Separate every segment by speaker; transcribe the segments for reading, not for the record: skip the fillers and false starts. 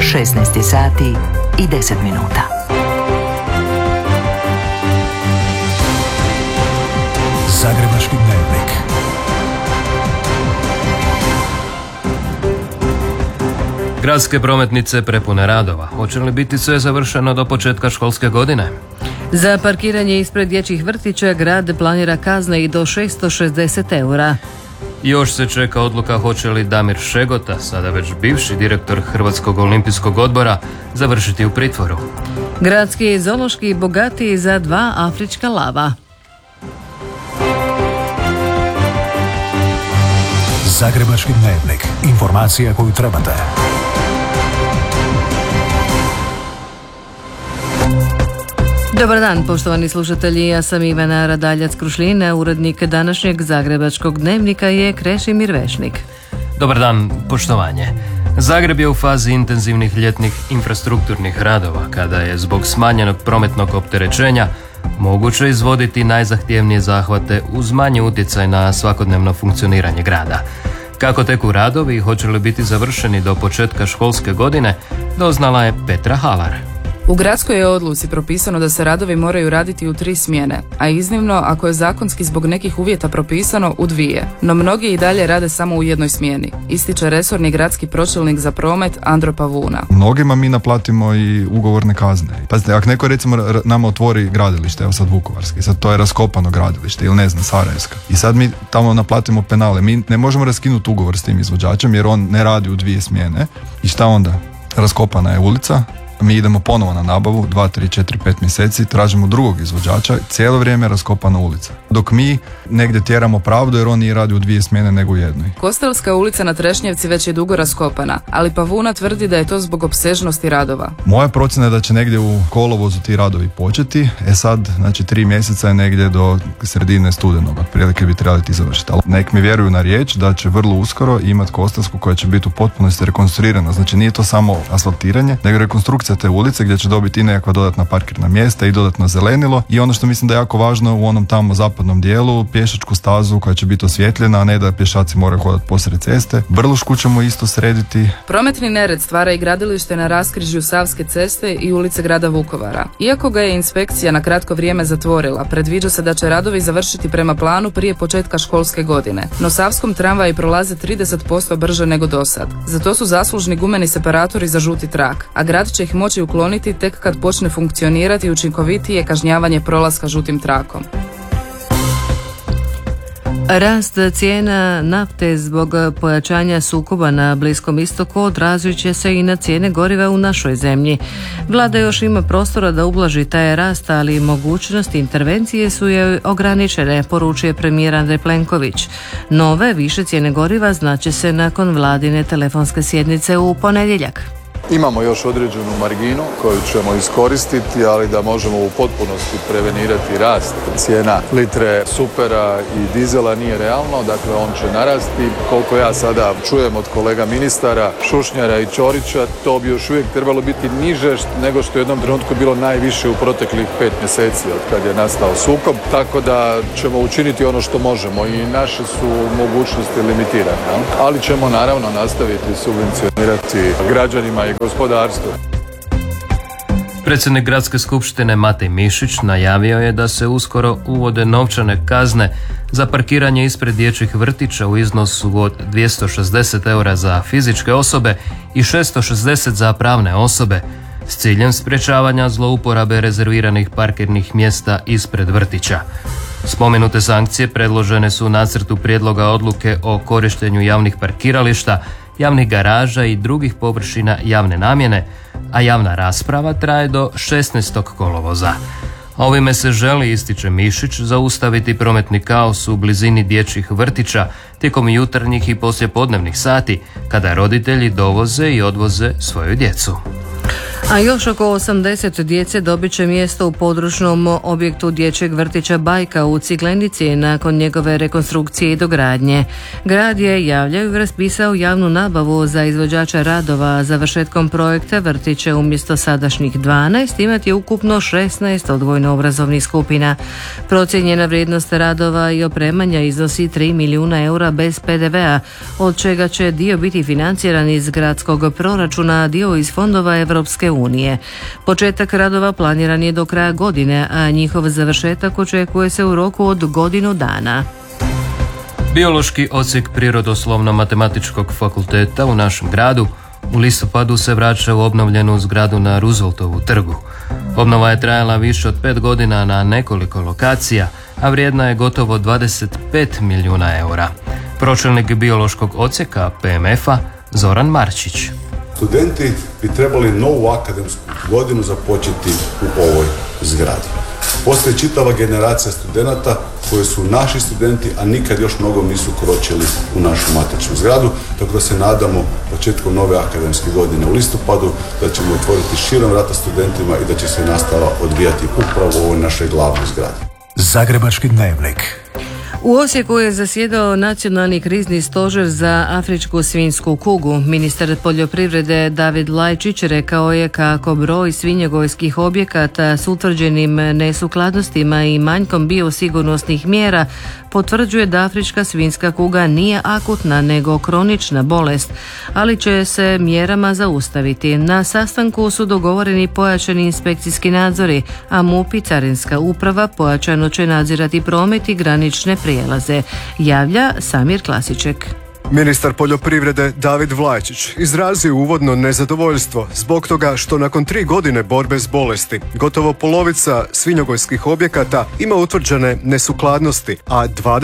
Speaker 1: 16 sati i 10 minuta.
Speaker 2: Zagrebački dnevnik.
Speaker 3: Gradske prometnice prepune radova. Hoće li biti sve završeno do početka školske godine?
Speaker 4: Za parkiranje ispred dječjih vrtića grad planira kazne i do 660 eura.
Speaker 3: Još se čeka odluka hoće li Damir Šegota, sada već bivši direktor Hrvatskog olimpijskog odbora, završiti u pritvoru.
Speaker 4: Gradski zoološki bogatiji za 2 afrička lava.
Speaker 2: Zagrebački dnevnik. Informacija koju trebate.
Speaker 4: Dobar dan, poštovani slušatelji, ja sam Ivana Radaljac-Krušlina, urednik današnjeg Zagrebačkog dnevnika je Krešimir Vešnik.
Speaker 3: Dobar dan, poštovanje. Zagreb je u fazi intenzivnih ljetnih infrastrukturnih radova, kada je zbog smanjenog prometnog opterećenja moguće izvoditi najzahtjevnije zahvate uz manji utjecaj na svakodnevno funkcioniranje grada. Kako teku radovi i hoće li biti završeni do početka školske godine, doznala je Petra Halar.
Speaker 5: U gradskoj je odluci propisano da se radovi moraju raditi u 3 smjene, a iznimno ako je zakonski zbog nekih uvjeta propisano u 2, no mnogi i dalje rade samo u 1 smjeni, ističe resorni gradski pročelnik za promet Andro Pavuna.
Speaker 6: Mnogima mi naplatimo i ugovorne kazne. Pazite, ako neko recimo nama otvori gradilište, evo sad Vukovarski, sad to je raskopano gradilište ili ne znam, Sarajevska, i sad mi tamo naplatimo penale, mi ne možemo raskinuti ugovor s tim izvođačem jer on ne radi u 2 smjene i šta onda? Raskopana je ulica, mi idemo ponovo na nabavu, 2, 3, 4, 5 mjeseci, tražimo drugog izvođača, cijelo vrijeme je raskopana ulica. Dok mi negdje tjeramo pravdu jer on nije radi u 2 smjene nego u 1.
Speaker 5: Kostelska ulica na Trešnjevci već je dugo raskopana, ali Pavuna tvrdi da je to zbog opsežnosti radova.
Speaker 6: Moja procjena je da će negdje u kolovozu ti radovi početi, sad, znači 3 mjeseca je negdje do sredine studenog, otprilike bi trebali ti završiti. Ali nek mi vjeruju na riječ da će vrlo uskoro imati Kostelsku koja će biti u potpunosti rekonstruirana, znači nije to samo asfaltiranje, nego rekonstrukcija te ulice gdje će dobiti i nekakva dodatna parkirna mjesta i dodatno zelenilo i ono što mislim da je jako važno u onom tamo zapadnom dijelu, pješačku stazu koja će biti osvjetljena, a ne da pješaci moraju hodati posred ceste. Brlušku ćemo isto srediti.
Speaker 5: Prometni nered stvara i gradilište na raskrižju Savske ceste i ulice grada Vukovara. Iako ga je inspekcija na kratko vrijeme zatvorila, predviđa se da će radovi završiti prema planu prije početka školske godine. No Savskom tramvaji prolaze 30% brže nego dosad. Za to su zaslužni gumeni separatori za žuti trak, a grad će ih moći ukloniti tek kad počne funkcionirati učinkovitije kažnjavanje prolaska žutim trakom.
Speaker 4: Rast cijena nafte zbog pojačanja sukoba na Bliskom istoku odrazit će se i na cijene goriva u našoj zemlji. Vlada još ima prostora da ublaži taj rast, ali mogućnosti intervencije su joj ograničene, poručuje premijer Andrej Plenković. Nove, više cijene goriva znaće se nakon vladine telefonske sjednice u ponedjeljak.
Speaker 7: Imamo još određenu marginu koju ćemo iskoristiti, ali da možemo u potpunosti prevenirati rast cijena litre supera i dizela nije realno, dakle on će narasti. Koliko ja sada čujem od kolega ministara, Šušnjara i Ćorića, to bi još uvijek trebalo biti niže nego što je u jednom trenutku bilo najviše u proteklih 5 mjeseci od kad je nastao sukob, tako da ćemo učiniti ono što možemo i naše su mogućnosti limitirane, ali ćemo naravno nastaviti subvencionirati građanima i gospodarstvo.
Speaker 3: Predsjednik Gradske skupštine Matej Mišić najavio je da se uskoro uvode novčane kazne za parkiranje ispred dječjih vrtića u iznosu od 260 eura za fizičke osobe i 660 za pravne osobe s ciljem sprječavanja zlouporabe rezerviranih parkirnih mjesta ispred vrtića. Spomenute sankcije predložene su u nacrtu prijedloga odluke o korištenju javnih parkirališta, javnih garaža i drugih površina javne namjene, a javna rasprava traje do 16. kolovoza. Ovime se želi, ističe Mišić, zaustaviti prometni kaos u blizini dječjih vrtića tijekom jutarnjih i poslijepodnevnih sati, kada roditelji dovoze i odvoze svoju djecu.
Speaker 4: A još oko 80 djece dobit će mjesto u područnom objektu dječjeg vrtića Bajka u Ciglenici nakon njegove rekonstrukcije i dogradnje. Grad je, javljaju, raspisao javnu nabavu za izvođača radova. Završetkom projekta vrtić će umjesto sadašnjih 12 imati ukupno 16 odgojno-obrazovnih skupina. Procijenjena vrijednost radova i opremanja iznosi 3 milijuna eura bez PDV-a, od čega će dio biti financiran iz gradskog proračuna, a dio iz fondova Europske unije. Početak radova planiran je do kraja godine, a njihov završetak očekuje se u roku od godinu dana.
Speaker 3: Biološki odsjek Prirodoslovno-matematičkog fakulteta u našem gradu u listopadu se vraća u obnovljenu zgradu na Rooseveltovu trgu. Obnova je trajala više od 5 godina na nekoliko lokacija, a vrijedna je gotovo 25 milijuna eura. Pročelnik biološkog odsjeka PMF-a Zoran Marčić.
Speaker 8: Studenti bi trebali novu akademsku godinu započeti u ovoj zgradi. Postoji čitava generacija studenata koji su naši studenti, a nikad još mnogo nisu kročili u našu matičnu zgradu, tako da se nadamo početkom nove akademske godine u listopadu da ćemo otvoriti širom vrata studentima i da će se nastava odvijati upravo u ovoj našoj glavnoj zgradi.
Speaker 2: Zagrebački dnevnik.
Speaker 4: U Osijeku je zasjedao Nacionalni krizni stožer za afričku svinjsku kugu. Ministar poljoprivrede David Lajčić rekao je kako broj svinjogojskih objekata s utvrđenim nesukladnostima i manjkom biosigurnosnih mjera potvrđuje da afrička svinjska kuga nije akutna nego kronična bolest, ali će se mjerama zaustaviti. Na sastanku su dogovoreni pojačani inspekcijski nadzori, a MUP i Carinska uprava pojačano će nadzirati promet i granične prijelaze, javlja Samir Klasiček.
Speaker 9: Ministar poljoprivrede David Vlajčić izrazio uvodno nezadovoljstvo zbog toga što nakon 3 godine borbe s bolesti gotovo polovica svinjogojskih objekata ima utvrđene nesukladnosti, a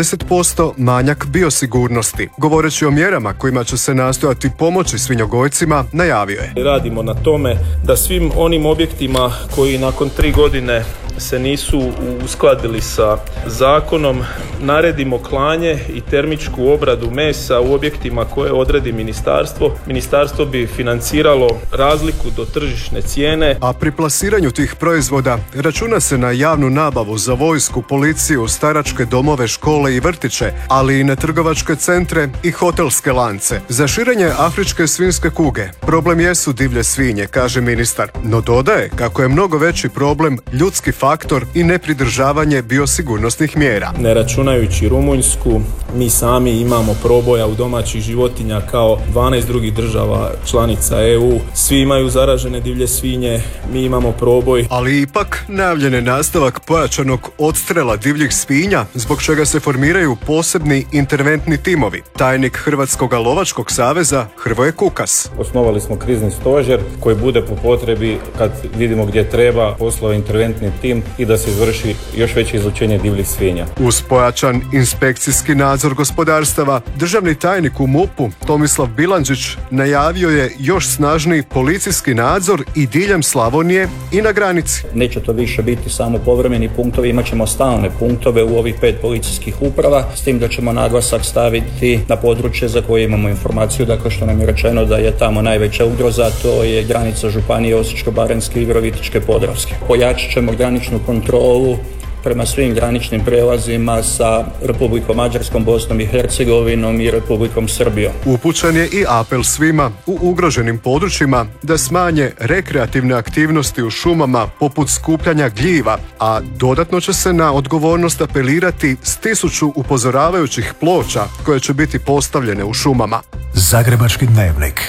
Speaker 9: 20% manjak biosigurnosti. Govoreći o mjerama kojima će se nastojati pomoći svinjogojcima, najavio je:
Speaker 10: radimo na tome da svim onim objektima koji nakon 3 godine se nisu uskladili sa zakonom naredimo klanje i termičku obradu mesa u objektima koje odredi ministarstvo. Ministarstvo bi financiralo razliku do tržišne cijene.
Speaker 9: A pri plasiranju tih proizvoda računa se na javnu nabavu za vojsku, policiju, staračke domove, škole i vrtiće, ali i na trgovačke centre i hotelske lance. Za širenje afričke svinjske kuge problem jesu divlje svinje, kaže ministar, no dodaje kako je mnogo veći problem ljudski faktor i nepridržavanje biosigurnosnih mjera.
Speaker 10: Ne računajući Rumunjsku, mi sami imamo proboja u domaćih životinja kao 12 drugih država članica EU. Svi imaju zaražene divlje svinje, mi imamo proboj.
Speaker 9: Ali ipak najavljen je nastavak pojačanog odstrela divljih svinja, zbog čega se formiraju posebni interventni timovi. Tajnik Hrvatskog lovačkog saveza Hrvoje Kukas.
Speaker 11: Osnovali smo krizni stožer koji bude po potrebi, kad vidimo gdje treba, poslao interventni tim i da se izvrši još veće izlučenje divljih svinja.
Speaker 9: Uz pojačan inspekcijski nadzor gospodarstava, državni tajnik u MUP-u Tomislav Bilandžić najavio je još snažniji policijski nadzor i diljem Slavonije i na granici.
Speaker 12: Neće to više biti samo povremeni punktovi, imat ćemo stalne punktove u ovih 5 policijskih uprava, s tim da ćemo naglasak staviti na područje za koje imamo informaciju, dakle što nam je rečeno da je tamo najveća ugroza, to je granica županije Osječko-baranjske i Virovitičke-podravske. Pojačat ćemo graničnu kontrolu prema svim graničnim prelazima sa Republikom Mađarskom, Bosnom i Hercegovinom i Republikom Srbijom.
Speaker 9: Upućen je i apel svima u ugroženim područjima da smanje rekreativne aktivnosti u šumama poput skupljanja gljiva, a dodatno će se na odgovornost apelirati s 1000 upozoravajućih ploča koje će biti postavljene u šumama.
Speaker 2: Zagrebački dnevnik.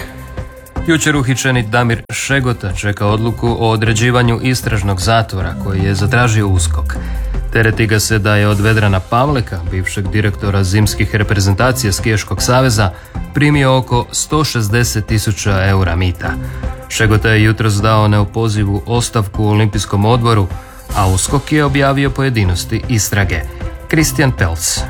Speaker 3: Jučer uhićeni Damir Šegota čeka odluku o određivanju istražnog zatvora koji je zatražio USKOK. Tereti ga se da je od Vedrana Pavleka, bivšeg direktora zimskih reprezentacija Skijaškog saveza, primio oko 160.000 eura mita. Šegota je jutros dao neopozivu ostavku u Olimpijskom odboru, a USKOK je objavio pojedinosti istrage. Kristijan Pelc.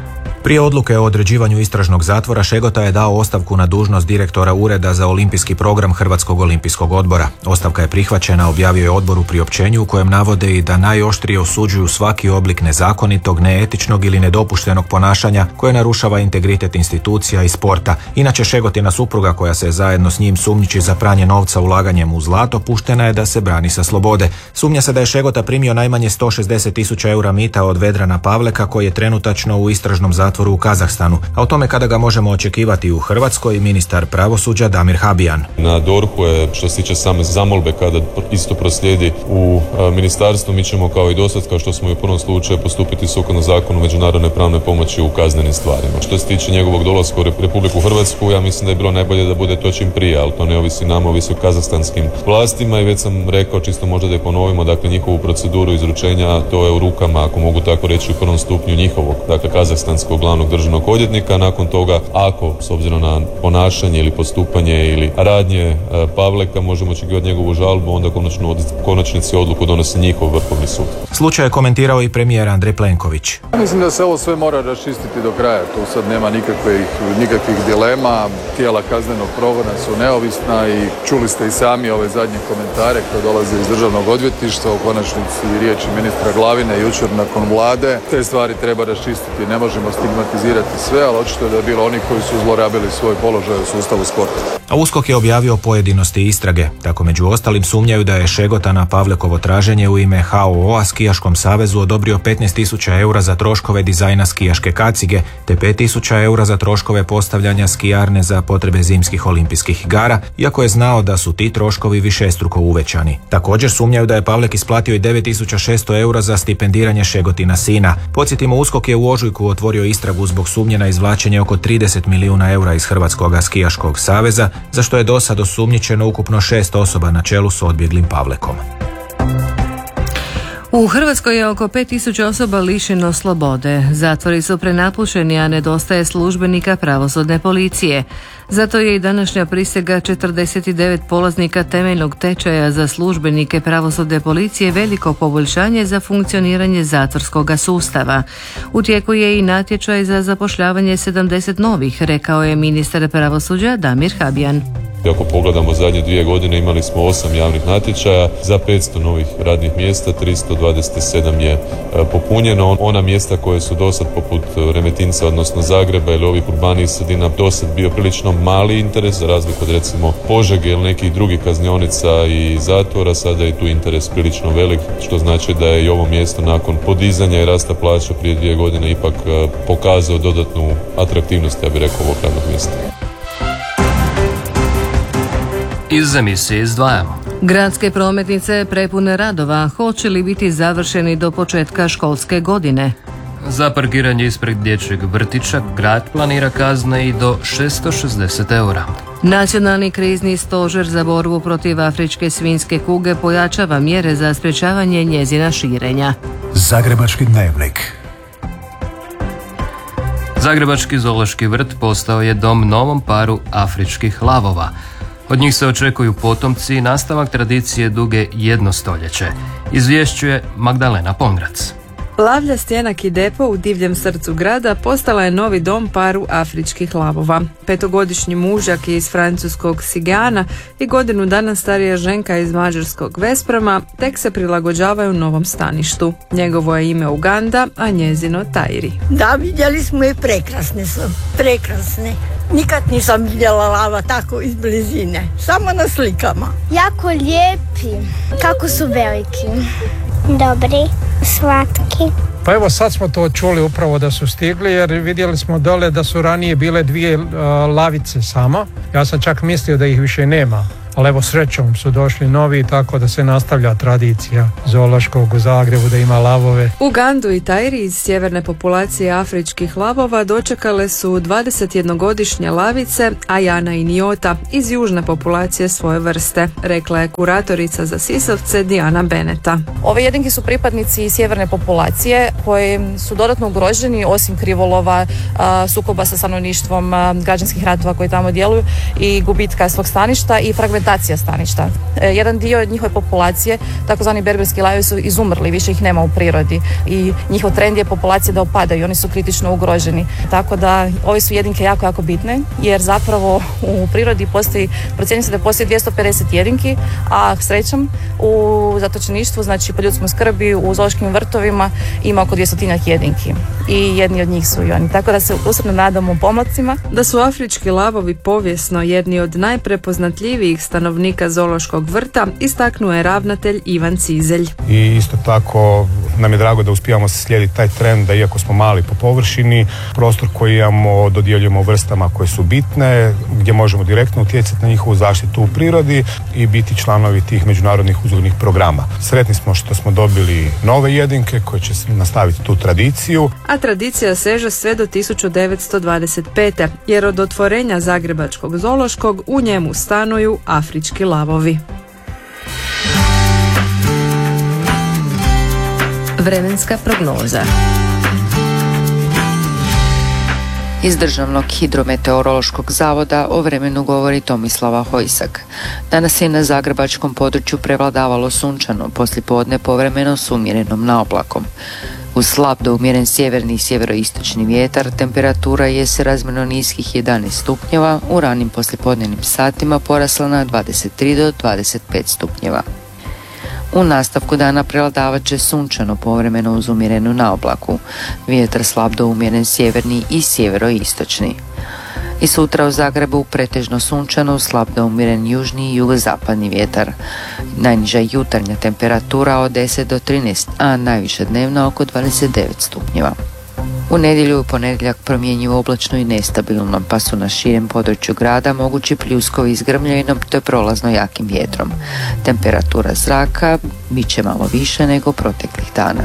Speaker 13: Prije odluke o određivanju istražnog zatvora Šegota je dao ostavku na dužnost direktora Ureda za olimpijski program Hrvatskog olimpijskog odbora. Ostavka je prihvaćena, objavio je odbor u priopćenju u kojem navode i da najoštrije osuđuju svaki oblik nezakonitog, neetičnog ili nedopuštenog ponašanja koje narušava integritet institucija i sporta. Inače, Šegotina supruga, koja se zajedno s njim sumnjiči za pranje novca ulaganjem u zlato, puštena je da se brani sa slobode. Sumnja se da je Šegota primio najmanje 160.000 eura mita od Vedrana Pavleka, koji je trenutačno u istražnom zatvoru u Kazahstanu. A o tome kada ga možemo očekivati u Hrvatskoj, ministar pravosuđa Damir Habijan.
Speaker 14: Na DORH-u je, što se tiče same zamolbe, kada isto proslijedi u ministarstvu, mi ćemo kao i dosad, kao što smo i u prvom slučaju, postupiti sukladno zakonu međunarodne pravne pomoći u kaznenim stvarima. Što se tiče njegovog dolaska u Republiku Hrvatsku, ja mislim da je bilo najbolje da bude to čim prije, ali to ne ovisi nama, ovisi o kazahstanskim vlastima i već sam rekao, čisto možda da je ponovimo, dakle njihovu proceduru izručenja, to je u rukama, ako mogu tako reći, u prvom stupnju njihovog, dakle kazahstanskog glavnog državnog odvjetnika. Nakon toga, ako s obzirom na ponašanje ili postupanje ili radnje Pavleka možemo očekivati njegovu žalbu, onda konačnici odluku donosi njihov Vrhovni sud.
Speaker 13: Slučaj je komentirao i premijer Andrej Plenković.
Speaker 7: Mislim da se ovo sve mora raščistiti do kraja. Tu sad nema nikakvih dilema. Tijela kaznenog progona su neovisna i čuli ste i sami ove zadnje komentare koje dolaze iz državnog odvjetništva, u konačnici riječi ministra Glavine jučer nakon vlade. Te stvari treba raščistiti. Ne možemo stigmatizirati sve, ali očito je da je bilo onih koji su zlorabili svoj položaj u sustavu sporta.
Speaker 13: A USKOK je objavio pojedinosti istrage. Tako među ostalim sumnjaju da je Šegota na Pavlekovo traženje u ime HOO-a Skijaškom savezu odobrio 15.000 eura za troškove dizajna skijaške kacige, te 5.000 eura za troškove postavljanja skijarne za potrebe zimskih olimpijskih igara, iako je znao da su ti troškovi višestruko uvećani. Također sumnjaju da je Pavlek isplatio i 9.600 eura za stipendiranje Šegotina sina. Podsjetimo, USKOK je u ožujku otvorio istragu zbog sumnje na izvlačenje oko 30 milijuna eura iz Hrvatskog skijaškog saveza, za što je do sad osumnjičeno ukupno 6 osoba na čelu s odbjeglim Pavlekom.
Speaker 4: U Hrvatskoj je oko 5.000 osoba lišeno slobode. Zatvori su prenapučeni, a nedostaje službenika pravosudne policije. Zato je i današnja prisega 49 polaznika temeljnog tečaja za službenike pravosudne policije veliko poboljšanje za funkcioniranje zatvorskog sustava. U tijeku je i natječaj za zapošljavanje 70 novih, rekao je ministar pravosuđa Damir Habijan.
Speaker 14: Ako pogledamo zadnje 2 godine, imali smo 8 javnih natječaja za 500 novih radnih mjesta, 327 je popunjeno. Ona mjesta koje su dosad poput Remetinca, odnosno Zagreba ili ovih urbanijih sredina, dosad bio prilično mali interes, za razliku od recimo Požege ili nekih drugih kaznionica i zatvora, sada je tu interes prilično velik, što znači da je i ovo mjesto nakon podizanja i rasta plaća prije 2 godine ipak pokazao dodatnu atraktivnost, ja bih rekao, ovog radnog mjesta.
Speaker 3: Iz emisije izdvajamo.
Speaker 4: Gradske prometnice prepune radova, hoće li biti završeni do početka školske godine?
Speaker 3: Za parkiranje ispred dječjeg vrtića grad planira kazne i do 660 eura.
Speaker 4: Nacionalni krizni stožer za borbu protiv afričke svinjske kuge pojačava mjere za sprječavanje njezina širenja.
Speaker 2: Zagrebački dnevnik.
Speaker 3: Zagrebački zoološki vrt postao je dom novom paru afričkih lavova. Od njih se očekuju potomci i nastavak tradicije duge 1 stoljeće. Izvješćuje Magdalena Pongrac.
Speaker 15: Lavlja stijena Kidepo u divljem srcu grada postala je novi dom paru afričkih lavova. 5-godišnji mužjak iz francuskog Sigana i godinu dana starija ženka iz mađarskog Vesprama tek se prilagođavaju novom staništu. Njegovo je ime Uganda, a njezino Tairi.
Speaker 16: Da, vidjeli smo i prekrasne su. Prekrasne. Nikad nisam vidjela lava tako iz blizine. Samo na slikama.
Speaker 17: Jako lijepi. Kako su veliki. Dobri, slatki.
Speaker 18: Pa evo sad smo to čuli upravo da su stigli, jer vidjeli smo dole da su ranije bile 2 lavice samo. Ja sam čak mislio da ih više nema. Ali evo, srećom su došli novi, tako da se nastavlja tradicija zoološkog u Zagrebu da ima lavove.
Speaker 15: Ugandu i Tairi iz sjeverne populacije afričkih lavova dočekale su 21-godišnje lavice Ajana i Niota iz južne populacije svoje vrste, rekla je kuratorica za sisavce Dijana Beneta.
Speaker 19: Ove jedinke su pripadnici sjeverne populacije koji su dodatno ugroženi osim krivolova, sukoba sa stanovništvom, građanskih ratova koji tamo djeluju i gubitka svog staništa i fragmentacije fragmentacija staništa. Jedan dio njihove populacije, takozvani berberski lajovi, su izumrli, više ih nema u prirodi i njihov trend je populacije da opadaju, oni su kritično ugroženi. Tako da ove su jedinke jako, jako bitne, jer zapravo u prirodi procjenjuje se da postoji 250 jedinki, a srećom u zatočeništvu, znači po ljudskom skrbi, u zoološkim vrtovima ima oko 200 jedinki i jedni od njih su i oni. Tako da se usredno nadamo pomlacima.
Speaker 15: Da su afrički lavovi povijesno jedni od najprepoznatljivijih stanovnika zoološkog vrta, istaknuo je ravnatelj Ivan Cizelj.
Speaker 20: I isto tako nam je drago da uspijamo slijediti taj trend da iako smo mali po površini, prostor koji imamo dodjeljujemo vrstama koje su bitne, gdje možemo direktno utjecati na njihovu zaštitu u prirodi i biti članovi tih međunarodnih uzgojnih programa. Sretni smo što smo dobili nove jedinke koje će nastaviti tu tradiciju.
Speaker 15: A tradicija seže sve do 1925. jer od otvorenja Zagrebačkog zoološkog u njemu stanuju afrički lavovi.
Speaker 4: Vremenska prognoza.
Speaker 1: Iz Državnog hidrometeorološkog zavoda o vremenu govori Tomislava Hojsak. Danas je na zagrebačkom području prevladavalo sunčano, poslijepodne povremeno s umjerenom naoblakom. Uz slab do umjeren sjeverni i sjeveroistočni vjetar temperatura je se razmjerno niskih 11 stupnjeva, u ranim poslijepodnevnim satima porasla na 23 do 25 stupnjeva. U nastavku dana prevladavat će sunčano povremeno uz umjerenu naoblaku, vjetar slab do umjeren sjeverni i sjeveroistočni. I sutra u Zagrebu pretežno sunčano, slab do umjeren južni i jugozapadni vjetar. Najniža jutarnja temperatura od 10 do 13, a najviša dnevna oko 29 stupnjeva. U nedjelju i ponedjeljak promjenjivo oblačno i nestabilno, pa su na širem području grada mogući pljuskovi s grmljavinom te prolazno jakim vjetrom. Temperatura zraka bit će malo više nego proteklih dana.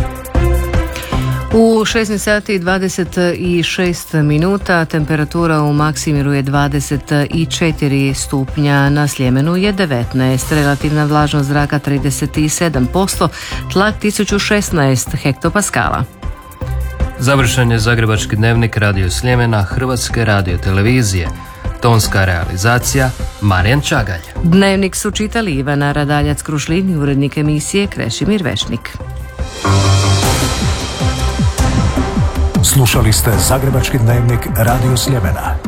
Speaker 4: U 16 sati i 26 minuta temperatura u Maksimiru je 24 stupnja, na Sljemenu je 19, relativna vlažnost zraka 37%, tlak 1016 hektopaskala.
Speaker 3: Završen je Zagrebački dnevnik Radio Sljemena Hrvatske radiotelevizije. Tonska realizacija Marijan Čagalj.
Speaker 4: Dnevnik su čitali Ivana Radaljac-Krušlin i urednik emisije Krešimir Vešnik.
Speaker 2: Slušali ste Zagrebački dnevnik Radio Sljemena.